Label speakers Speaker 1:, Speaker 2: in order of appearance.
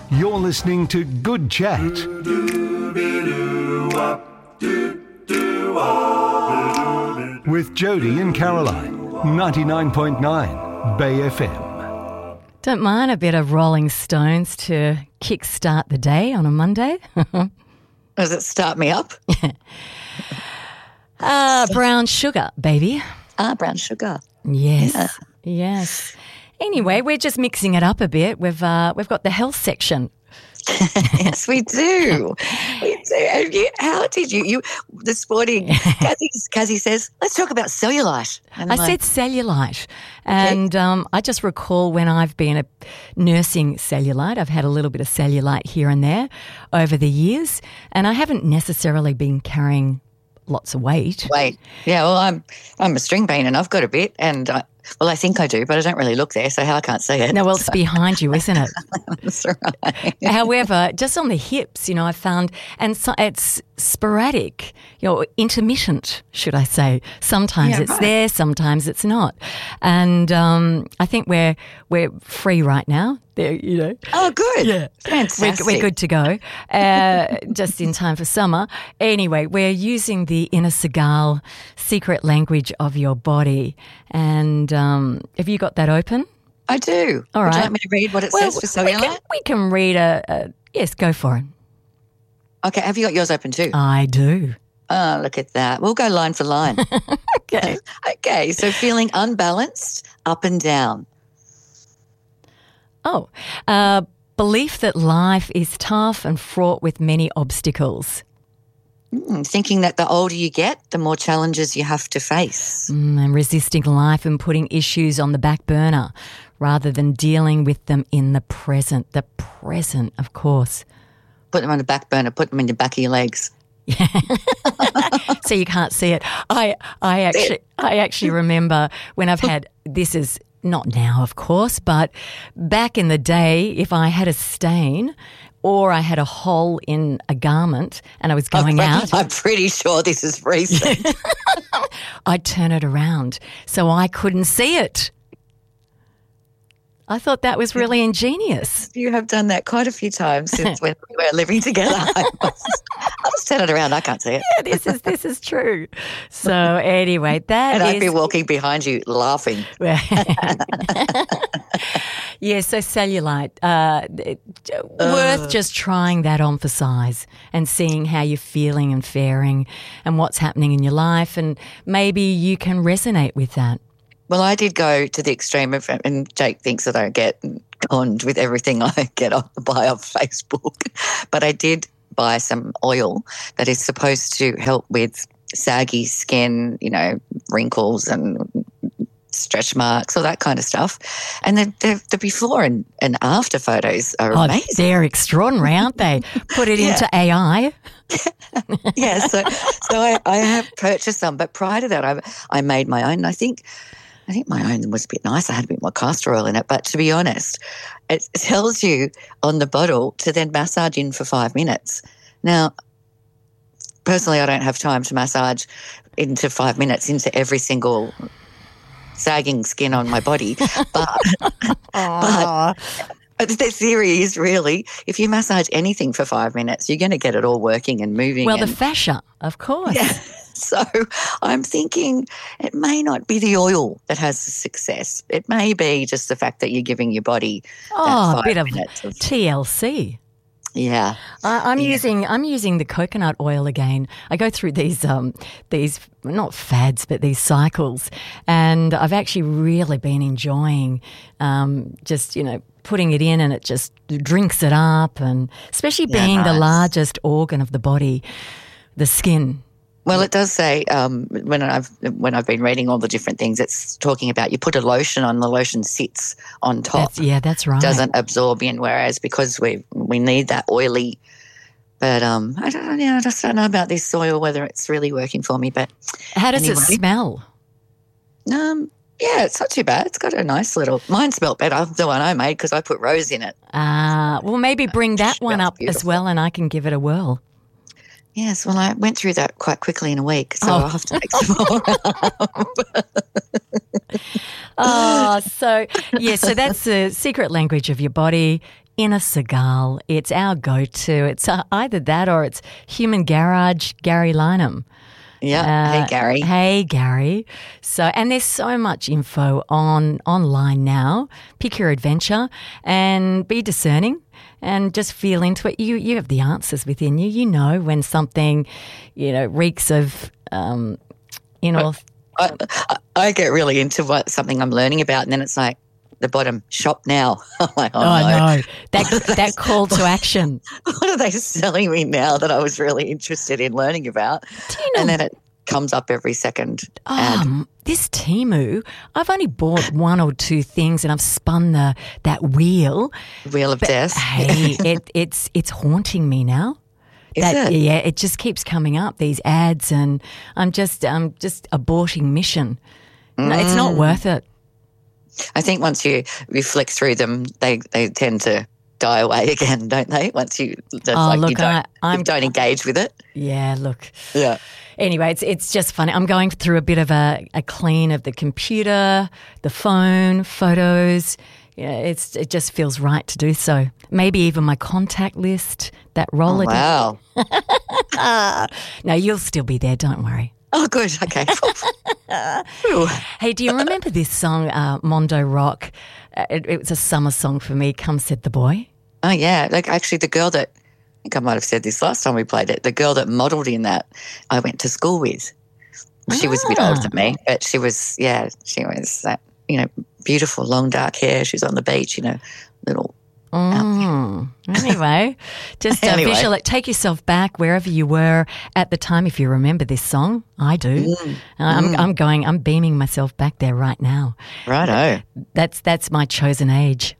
Speaker 1: You're listening to Good Chat. With Jody and Caroline. 99.9 Bay FM.
Speaker 2: Don't mind a bit of Rolling Stones to kickstart the day on a Monday.
Speaker 3: Does it start me up?
Speaker 2: Brown sugar, baby.
Speaker 3: Brown sugar.
Speaker 2: Yes,
Speaker 3: Yeah.
Speaker 2: yes. Anyway, we're just mixing it up a bit. We've got the health section.
Speaker 3: Yes, we do. We do. And how did you this morning, Cassie says, let's talk about cellulite. And
Speaker 2: I
Speaker 3: I'm
Speaker 2: said cellulite, and I just recall when I've been nursing cellulite, I've had a little bit of cellulite here and there over the years, and I haven't necessarily been carrying lots of weight.
Speaker 3: Yeah, well, I'm a string bean and I've got a bit, and I think I do, but I don't really look there, so how I can't see it.
Speaker 2: No, well, it's behind you, isn't it?
Speaker 3: That's right.
Speaker 2: However, just on the hips, I found, and so it's sporadic, intermittent, should I say. Sometimes it's there, sometimes it's not. And I think we're free right now. There,
Speaker 3: Oh, good.
Speaker 2: Yeah.
Speaker 3: Fantastic.
Speaker 2: We're good to go, just in time for summer. Anyway, we're using the Inner Segal secret language of your body. And have you got that open?
Speaker 3: I do.
Speaker 2: All
Speaker 3: Would
Speaker 2: right.
Speaker 3: you like me to read what it says for cellulite?
Speaker 2: We can read yes, go for it.
Speaker 3: Okay, have you got yours open too?
Speaker 2: I do.
Speaker 3: Oh, look at that. We'll go line for line.
Speaker 2: Okay.
Speaker 3: Okay, so feeling unbalanced, up and down.
Speaker 2: Oh, belief that life is tough and fraught with many obstacles.
Speaker 3: Thinking that the older you get, the more challenges you have to face.
Speaker 2: And resisting life and putting issues on the back burner rather than dealing with them in the present. The present, of course.
Speaker 3: Put them on the back burner, put them in the back of your legs.
Speaker 2: So you can't see it. I actually remember when I've had, this is not now, of course, but back in the day, if I had a stain or I had a hole in a garment and I was going out,
Speaker 3: I'm pretty sure this is recent.
Speaker 2: I'd turn it around so I couldn't see it. I thought that was really ingenious.
Speaker 3: You have done that quite a few times since when we were living together. I'll just turn it around. I can't see it.
Speaker 2: Yeah, this is true. So anyway,
Speaker 3: And I'd be walking behind you laughing.
Speaker 2: Yeah, so cellulite, worth just trying that on for size and seeing how you're feeling and faring and what's happening in your life, and maybe you can resonate with that.
Speaker 3: Well, I did go to the extreme of, and Jake thinks that I get conned with everything I buy off Facebook, but I did buy some oil that is supposed to help with saggy skin, wrinkles and stretch marks, all that kind of stuff. And the before and after photos are amazing.
Speaker 2: They're extraordinary, aren't they? Put it into AI.
Speaker 3: Yeah, so I have purchased some, but prior to that I made my own. I think my own was a bit nice. I had a bit more castor oil in it. But to be honest, it tells you on the bottle to then massage in for 5 minutes. Now, personally, I don't have time to massage into 5 minutes into every single sagging skin on my body. But the theory is really, if you massage anything for 5 minutes, you're going to get it all working and moving.
Speaker 2: Well, the fascia, of course.
Speaker 3: Yeah. So I'm thinking it may not be the oil that has the success. It may be just the fact that you're giving your body
Speaker 2: a bit of TLC.
Speaker 3: Yeah.
Speaker 2: I'm using the coconut oil again. I go through these not fads, but these cycles, and I've actually really been enjoying just putting it in, and it just drinks it up, and especially being the largest organ of the body, the skin.
Speaker 3: Well, it does say when I've been reading all the different things, it's talking about you put a lotion on, the lotion sits on top.
Speaker 2: That's right.
Speaker 3: Doesn't absorb in, whereas because we need that oily. But I just don't know about this oil, whether it's really working for me. But
Speaker 2: how does it smell?
Speaker 3: Yeah, it's not too bad. It's got a nice little. Mine smelled better, the one I made, because I put rose in it.
Speaker 2: Well, maybe bring that one up
Speaker 3: beautiful
Speaker 2: as well, and I can give it a whirl.
Speaker 3: Yes, well, I went through that quite quickly in a week, so I'll have to make some more.
Speaker 2: So that's the secret language of your body. Inner Seagal. It's our go-to. It's either that or it's Human Garage, Gary Lynham.
Speaker 3: Yeah. Hey, Gary.
Speaker 2: Hey, Gary. So, and there's so much info online now. Pick your adventure and be discerning and just feel into it. You have the answers within you. You know when something, reeks of,
Speaker 3: I get really into something I'm learning about, and then it's like, the bottom, shop now. I'm like, no.
Speaker 2: That call to action.
Speaker 3: What are they selling me now that I was really interested in learning about?
Speaker 2: Do you know?
Speaker 3: And then it comes up every second ad.
Speaker 2: This Temu, I've only bought one or two things and I've spun that wheel.
Speaker 3: Wheel of death.
Speaker 2: Hey, it's haunting me now.
Speaker 3: Is it?
Speaker 2: Yeah, it just keeps coming up, these ads, and I'm just aborting mission. No, it's not worth it.
Speaker 3: I think once you flick through them, they tend to die away again, don't they? Once you don't engage with it.
Speaker 2: Yeah, look.
Speaker 3: Yeah.
Speaker 2: Anyway, it's just funny. I'm going through a bit of a clean of the computer, the phone, photos. Yeah, it just feels right to do so. Maybe even my contact list, that Rolodex.
Speaker 3: Oh, wow.
Speaker 2: No, you'll still be there. Don't worry.
Speaker 3: Oh, good. Okay.
Speaker 2: Hey, do you remember this song, Mondo Rock? It was a summer song for me, Come Said the Boy.
Speaker 3: Oh, yeah. Like, actually, the girl that, I think I might have said this last time we played it, the girl that modelled in that, I went to school with. She was a bit older than me, but she was that, beautiful, long, dark hair. She was on the beach, little...
Speaker 2: Anyway, just visual it. Take yourself back wherever you were at the time. If you remember this song, I do. I'm beaming myself back there right now.
Speaker 3: Righto.
Speaker 2: That's my chosen age.